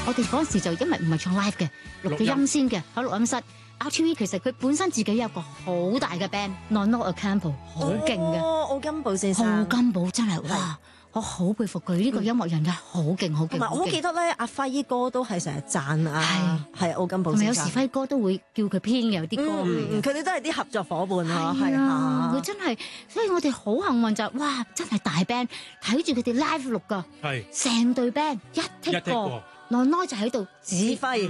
我哋嗰陣時就因為唔係唱 live 嘅，錄咗音先嘅喺錄音室。RTV 其實佢本身自己有一個好大嘅 band，Nono Ocampo 好勁嘅。 奧金寶先生， 奧金寶真係哇！我好佩服佢呢個音樂人嘅，好勁好勁。 同埋我好記得咧，阿輝哥都係成日讚啊，係奧金寶先生。 有時輝哥都會叫佢編嘅有啲歌。 佢哋都係啲合作伙伴咯， 係啊，佢真係，所以我哋好幸運就哇，真係大 band 睇住佢哋 live 錄㗎，成隊 band 一 take 過，Nono就喺度指揮。